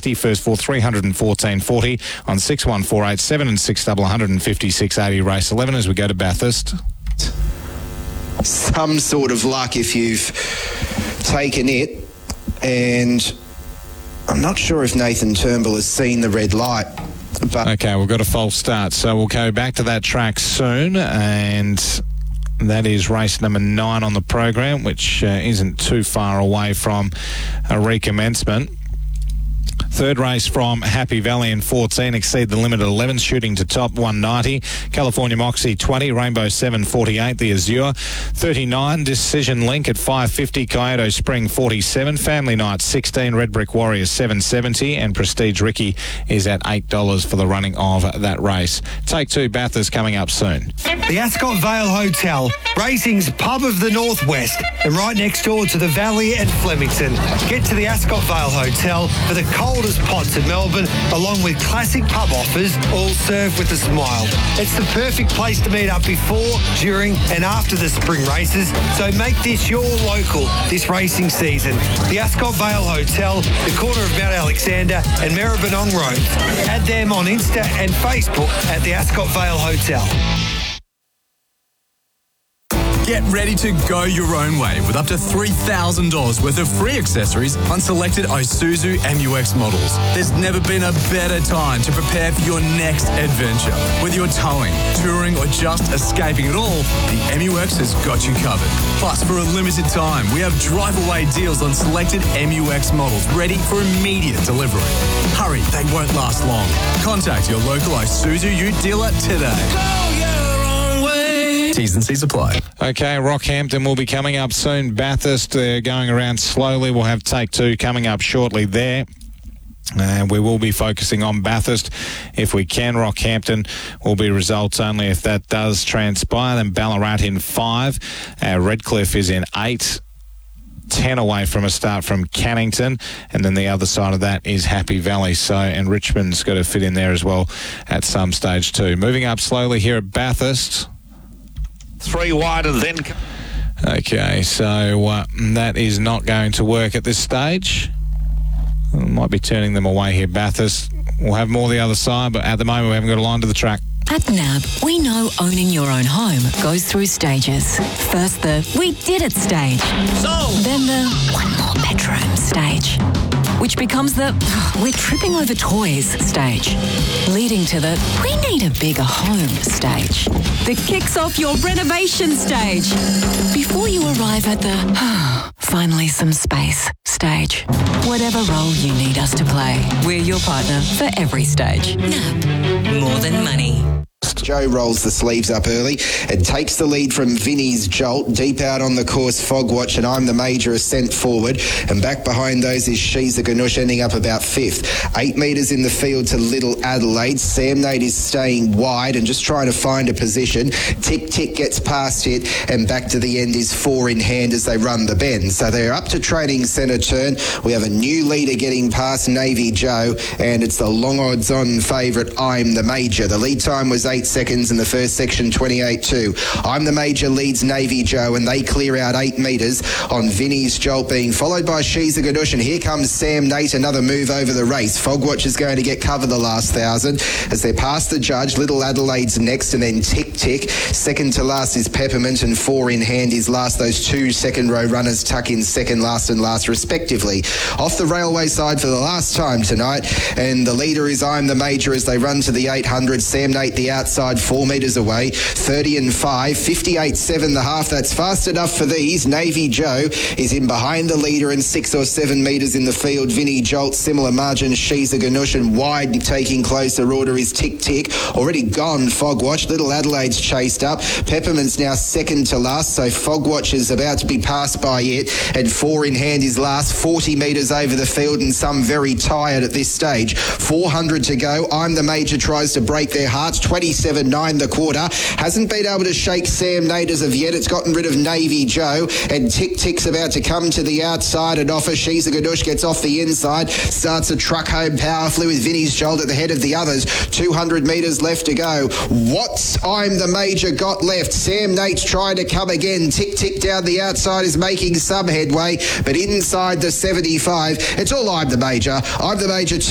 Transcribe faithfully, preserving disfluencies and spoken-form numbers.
fifty. First for three hundred fourteen forty on six one four eight seven and six double one fifty-six eighty race eleven as we go to Bathurst. Some sort of luck if you've taken it, and I'm not sure if Nathan Turnbull has seen the red light. But okay, we've got a false start, so we'll go back to that track soon, and that is race number nine on the program, which uh, isn't too far away from a recommencement. Third race from Happy Valley in fourteen, Exceed the Limit at eleven, shooting to top one ninety. California Moxie twenty, Rainbow seven forty-eight, the Azure thirty-nine, Decision Link at five fifty, Kyoto Spring forty-seven, Family Night sixteen, Red Brick Warriors seven seventy, and Prestige Ricky is at eight dollars for the running of that race. Take two, Bathurst coming up soon. The Ascot Vale Hotel, racing's pub of the Northwest, and right next door to the Valley and Flemington. Get to the Ascot Vale Hotel for the coldest pots in Melbourne, along with classic pub offers, all served with a smile. It's the perfect place to meet up before, during and after the spring races, so make this your local this racing season. The Ascot Vale Hotel, the corner of Mount Alexander and Maribyrnong Roads. Add them on Insta and Facebook at the Ascot Vale Hotel. Get ready to go your own way with up to three thousand dollars worth of free accessories on selected Isuzu M U X models. There's never been a better time to prepare for your next adventure. Whether you're towing, touring, or just escaping it all, the M U X has got you covered. Plus, for a limited time, we have drive-away deals on selected M U X models ready for immediate delivery. Hurry, they won't last long. Contact your local Isuzu Ute dealer today. T's and C's apply. Okay, Rockhampton will be coming up soon. Bathurst, they're going around slowly. We'll have take two coming up shortly there. And we will be focusing on Bathurst if we can. Rockhampton will be results only if that does transpire. Then Ballarat in five. Uh, Redcliffe is in eight. ten away from a start from Cannington, and then the other side of that is Happy Valley. So, and Richmond's got to fit in there as well at some stage too. Moving up slowly here at Bathurst. Three wide and then... Okay, so uh, that is not going to work at this stage. We might be turning them away here, Bathurst. We'll have more the other side, but at the moment we haven't got a line to the track. At N A B, we know owning your own home goes through stages. First the we did it stage. So Then the one more bedroom stage. Which becomes the we're tripping over toys stage. Leading to the we need a bigger home stage. That kicks off your renovation stage. Before you arrive at the finally some space stage. Whatever role you need us to play, we're your partner for every stage. N A B, more than money. Joe rolls the sleeves up early and takes the lead from Vinny's Jolt. Deep out on the course, Fogwatch and I'm the Major are sent forward. And back behind those is She's a Ganush, ending up about fifth. Eight metres in the field to Little Adelaide. Sam Nate is staying wide and just trying to find a position. Tick Tick gets past it, and back to the end is four in hand as they run the bend. So they're up to training centre turn. We have a new leader getting past Navy Joe, and it's the long odds on favourite I'm the Major. The lead time was eight seconds in the first section, twenty-eight two. I'm the Major leads Navy Joe, and they clear out eight metres on Vinny's Jolt, being followed by She's a Ganush, and here comes Sam Nate, another move over the race. Fogwatch is going to get cover the last thousand as they're past the judge. Little Adelaide's next, and then Tick Tick. Second to last is Peppermint, and four in hand is last. Those two second row runners tuck in second, last and last respectively. Off the railway side for the last time tonight, and the leader is I'm the Major as they run to the eight hundred. Sam Nate the outside, four metres away, thirty and five, fifty-eight seven the half. That's fast enough for these. Navy Joe is in behind the leader and six or seven metres in the field. Vinny Jolt, similar margin. She's a Ganush, and wide taking closer order is Tick Tick. Already gone, Fogwatch. Little Adelaide's chased up. Peppermint's now second to last, so Fogwatch is about to be passed by it, and four in hand is last, forty metres over the field, and some very tired at this stage. four hundred to go. I'm the Major tries to break their hearts, twenty-seven nine the quarter. Hasn't been able to shake Sam Nate as of yet. It's gotten rid of Navy Joe, and Tick Tick's about to come to the outside and offer. She's a Ganush gets off the inside, starts a truck home powerfully with Vinny's Jolt at the head of the others. two hundred metres left to go. What's I'm the Major got left? Sam Nate's trying to come again. Tick Tick down the outside is making some headway, but inside the seventy-five, it's all I'm the Major. I'm the Major